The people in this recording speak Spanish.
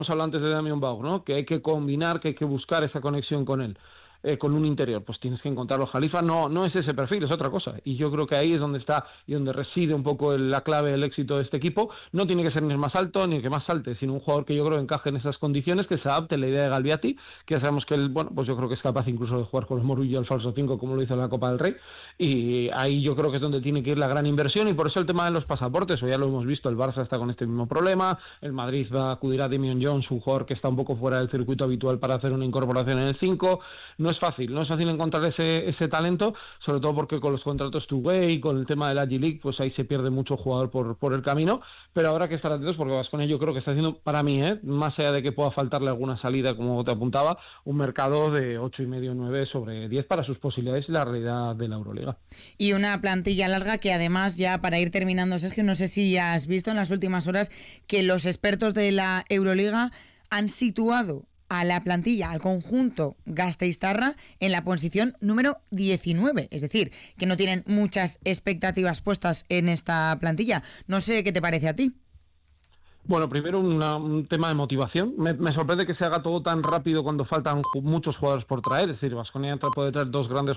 hablado antes de Damian Baugh, ¿no? Que hay que combinar, que hay que buscar esa conexión con él. Con un interior, pues tienes que encontrarlo. Jalifa no es ese perfil, es otra cosa. Y yo creo que ahí es donde está y donde reside un poco la clave del éxito de este equipo. No tiene que ser ni el más alto ni el que más salte, sino un jugador que yo creo que encaje en esas condiciones, que se adapte a la idea de Galbiati, que ya sabemos que él, bueno, pues yo creo que es capaz incluso de jugar con los Morullo al falso 5 como lo hizo en la Copa del Rey. Y ahí yo creo que es donde tiene que ir la gran inversión, y por eso el tema de los pasaportes, o ya lo hemos visto, el Barça está con este mismo problema, el Madrid va a acudir a Damian Jones, un jugador que está un poco fuera del circuito habitual para hacer una incorporación en el 5. No es fácil encontrar ese talento, sobre todo porque con los contratos two-way, con el tema de la G-League, pues ahí se pierde mucho jugador por el camino, pero habrá que estar atentos porque Baskonia yo creo que está haciendo, para mí, más allá de que pueda faltarle alguna salida, como te apuntaba, un mercado de 8,5, 9 sobre 10 para sus posibilidades y la realidad de la Euroliga. Y una plantilla larga que además, ya para ir terminando, Sergio, no sé si has visto en las últimas horas que los expertos de la Euroliga han situado a la plantilla, al conjunto Gasteiztarra, en la posición número 19. Es decir, que no tienen muchas expectativas puestas en esta plantilla. No sé qué te parece a ti. Bueno, primero un tema de motivación. Me sorprende que se haga todo tan rápido cuando faltan muchos jugadores por traer. Es decir, Baskonia puede traer dos grandes